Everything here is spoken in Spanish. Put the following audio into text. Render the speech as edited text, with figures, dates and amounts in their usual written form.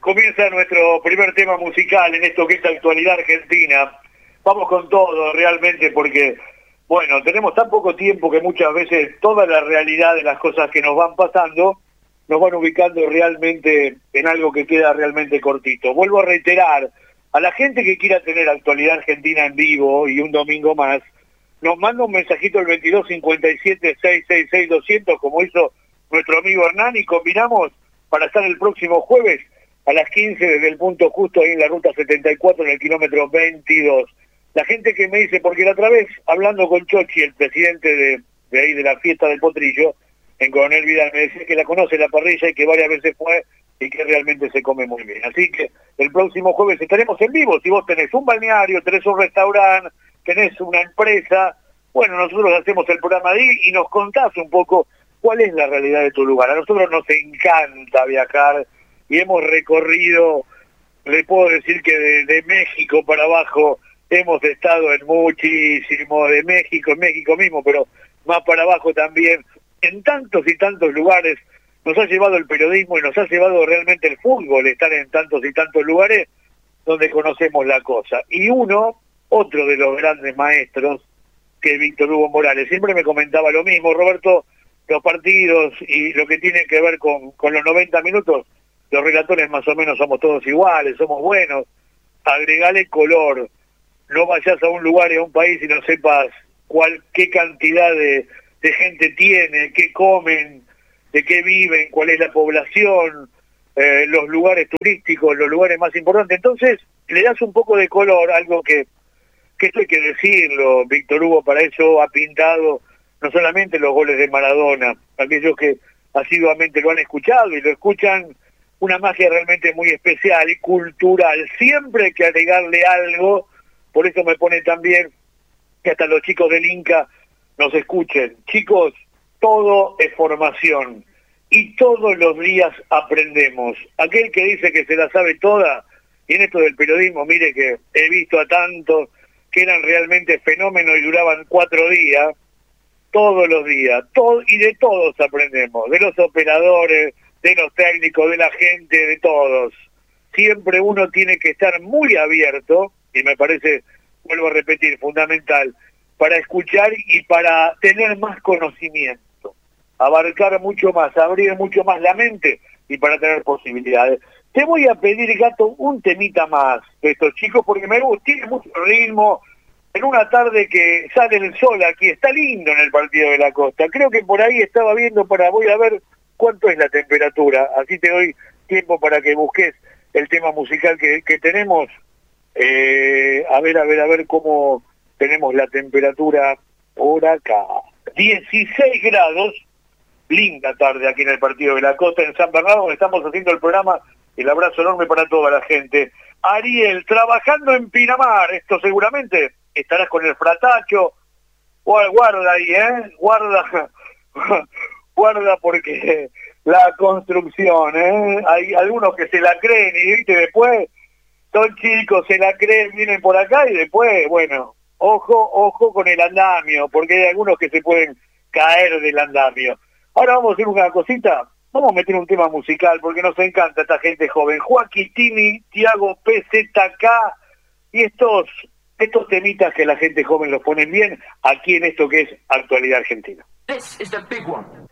Comienza nuestro primer tema musical en esto que es Actualidad Argentina. Vamos con todo realmente porque, bueno, tenemos tan poco tiempo que muchas veces toda la realidad de las cosas que nos van pasando nos van ubicando realmente en algo que queda realmente cortito. Vuelvo a reiterar, a la gente que quiera tener Actualidad Argentina en vivo y un domingo más, nos manda un mensajito al 2257-666-200 como hizo nuestro amigo Hernán y combinamos para estar el próximo jueves a las 15 desde el punto justo ahí en la ruta 74 en el kilómetro 22. La gente que me dice, porque la otra vez hablando con Chochi, el presidente de ahí de la fiesta del Potrillo, en Coronel Vidal, me decía que la conoce la parrilla y que varias veces fue y que realmente se come muy bien. Así que el próximo jueves estaremos en vivo. Si vos tenés un balneario, tenés un restaurante, tenés una empresa, bueno, nosotros hacemos el programa ahí y nos contás un poco cuál es la realidad de tu lugar. A nosotros nos encanta viajar y hemos recorrido, le puedo decir que de México para abajo hemos estado en muchísimo, de México, en México mismo, pero más para abajo también, en tantos y tantos lugares. Nos ha llevado el periodismo y nos ha llevado realmente el fútbol, estar en tantos y tantos lugares donde conocemos la cosa. Y otro de los grandes maestros, que es Víctor Hugo Morales, siempre me comentaba lo mismo, Roberto, los partidos y lo que tiene que ver con los 90 minutos, los relatores más o menos somos todos iguales, somos buenos, agregale color, no vayas a un lugar y a un país y no sepas qué cantidad de gente tiene, qué comen, de qué viven, cuál es la población, los lugares turísticos, los lugares más importantes. Entonces le das un poco de color, algo que esto hay que decirlo, Víctor Hugo para eso ha pintado no solamente los goles de Maradona, aquellos que asiduamente lo han escuchado y lo escuchan, una magia realmente muy especial y cultural. Siempre hay que agregarle algo, por eso me pone también que hasta los chicos del Inca nos escuchen. Chicos, todo es formación y todos los días aprendemos. Aquel que dice que se la sabe toda, y en esto del periodismo, mire que he visto a tantos que eran realmente fenómenos y duraban 4 días, todos los días, y de todos aprendemos, de los operadores, de los técnicos, de la gente, de todos. Siempre uno tiene que estar muy abierto, y me parece, vuelvo a repetir, fundamental, para escuchar y para tener más conocimiento, abarcar mucho más, abrir mucho más la mente y para tener posibilidades. Te voy a pedir, Gato, un temita más de estos chicos, porque me gusta, tiene mucho ritmo, en una tarde que sale el sol aquí, está lindo en el partido de la Costa. Creo que por ahí estaba viendo, voy a ver cuánto es la temperatura, así te doy tiempo para que busques el tema musical que tenemos. A ver cómo tenemos la temperatura por acá. 16 grados, linda tarde aquí en el partido de la Costa, en San Bernardo, donde estamos haciendo el programa. El abrazo enorme para toda la gente. Ariel, trabajando en Pinamar, esto seguramente estarás con el fratacho. Guarda ahí, guarda porque la construcción, hay algunos que se la creen y ¿viste? Después son chicos, se la creen, vienen por acá y después, bueno, ojo con el andamio, porque hay algunos que se pueden caer del andamio. Ahora vamos a hacer una cosita, vamos a meter un tema musical, porque nos encanta esta gente joven. Joaquín Tini, Tiago PZK, y estos temitas que la gente joven los ponen bien, aquí en esto que es Actualidad Argentina. This is the big one.